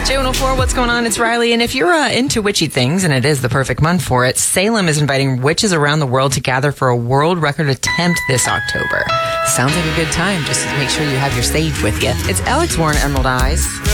J104, what's going on? It's Riley. And if you're into witchy things, and it is the perfect month for it, Salem is inviting witches around the world to gather for a world record attempt this October. Sounds like a good time. Just make sure you have your sage with you. It's Alex Warren, Emerald Eyes.